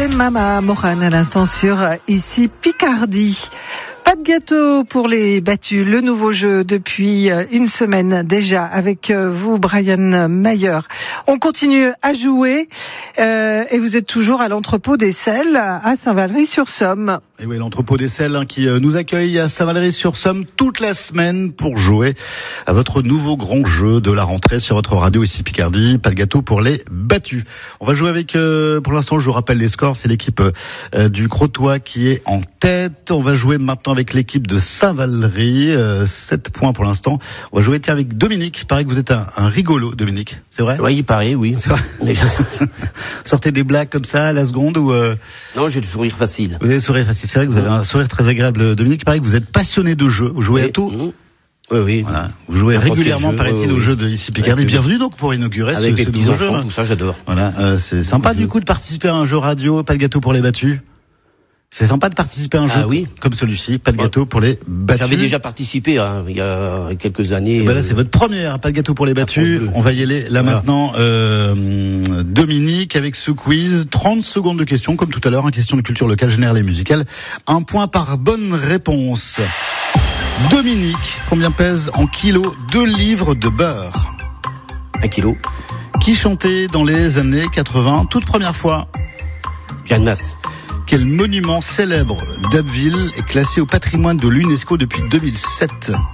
C'était Mama Moran à l'instant sur ici Picardie. Pas de gâteau pour les battus, le nouveau jeu depuis une semaine déjà avec vous, Brian Mayer. On continue à jouer et vous êtes toujours à l'entrepôt des sels à Saint-Valery-sur-Somme. Et oui, l'entrepôt des sels qui nous accueille à Saint-Valery-sur-Somme toute la semaine pour jouer à votre nouveau grand jeu de la rentrée sur votre radio ici Picardie. Pas de gâteau pour les battus. On va jouer avec, pour l'instant je vous rappelle les scores, c'est l'équipe du Crotoy qui est en tête. On va jouer maintenant avec l'équipe de Saint-Valery, 7 points pour l'instant. On va jouer avec Dominique. Il paraît que vous êtes un rigolo, Dominique. C'est vrai? Oui, il paraît, oui. C'est vrai. Sortez des blagues comme ça à la seconde ou Non, j'ai le sourire facile. Vous avez le sourire facile. C'est vrai que vous avez un sourire très agréable, Dominique. Il paraît que vous êtes passionné de jeux. Vous jouez à tout. Oui. Voilà. Vous jouez régulièrement, paraît-il, au jeu de ici Picardie. Bienvenue donc pour inaugurer avec ce nouveau jeu. Tout ça, j'adore. Voilà, c'est sympa du coup de participer à un jeu radio. Pas de gâteau pour les battus. C'est sympa de participer à un jeu comme celui-ci, pas de gâteau pour les battus. J'avais déjà participé il y a quelques années. Là, c'est votre première, pas de gâteau pour les battus. On va y aller là maintenant. Dominique, avec ce quiz, 30 secondes de questions, comme tout à l'heure, une question de culture locale, générale et musicale. 1 point par bonne réponse. Dominique, combien pèse en kilos 2 livres de beurre? 1 kilo. Qui chantait dans les années 80, toute première fois? Jeanne Masse. Quel monument célèbre d'Abbeville est classé au patrimoine de l'UNESCO depuis 2007?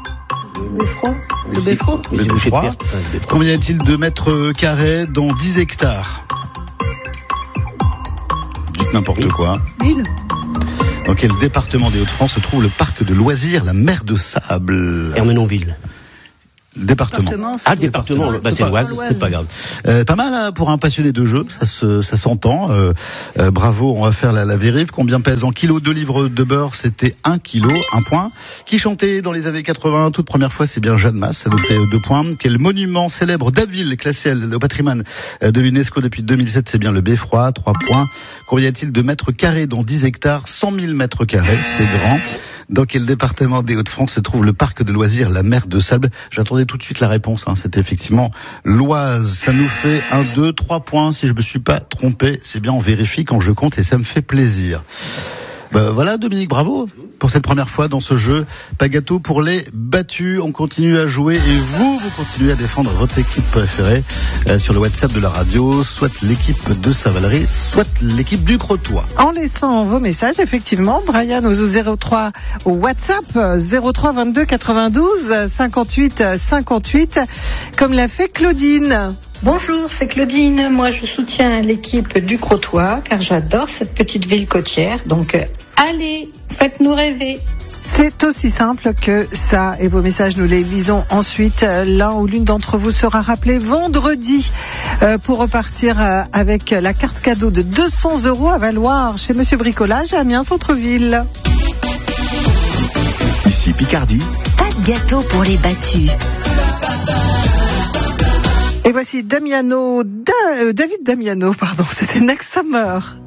Le Beffroi. Le Beffroi. Combien y a-t-il de mètres carrés dans 10 hectares? Dites n'importe quoi. 1000. Dans quel département des Hauts-de-France se trouve le parc de loisirs La Mer de Sable? Ermenonville. Département. Département. C'est l'Oise, c'est pas grave. Pas mal hein, pour un passionné de jeu, ça s'entend. Bravo, on va faire la vérif. Combien pèse en kilos 2 livres de beurre? C'était 1 kilo, 1 point. Qui chantait dans les années 80 toute première fois? C'est bien Jeanne Masse, ça nous fait 2 points. Quel monument célèbre d'Abbeville classé au patrimoine de l'UNESCO depuis 2007? C'est bien le Beffroi, 3 points. Combien y a-t-il de mètres carrés dans 10 hectares? 100 000 mètres carrés, c'est grand. Dans quel département des Hauts-de-France se trouve le parc de loisirs La Mer de Sable? J'attendais tout de suite la réponse, hein. C'était effectivement l'Oise. Ça nous fait 1, 2, 3 points. Si je me suis pas trompé, c'est bien, on vérifie quand je compte et ça me fait plaisir. Voilà Dominique, bravo pour cette première fois dans ce jeu. Pas gâteau pour les battus. On continue à jouer et vous continuez à défendre votre équipe préférée sur le WhatsApp de la radio, soit l'équipe de Saint-Valery, soit l'équipe du Crotoy. En laissant vos messages, effectivement, Brian au 03 au WhatsApp 03 22 92 58 58, comme l'a fait Claudine. Bonjour, c'est Claudine. Moi, je soutiens l'équipe du Crotoy car j'adore cette petite ville côtière. Donc, allez, faites-nous rêver. C'est aussi simple que ça. Et vos messages, nous les lisons ensuite. L'un ou l'une d'entre vous sera rappelé vendredi pour repartir avec la carte cadeau de 200 € à valoir chez Monsieur Bricolage à Amiens Centre-Ville. Ici Picardie. Pas de gâteau pour les battus. Et voici David Damiano, c'était Next Summer.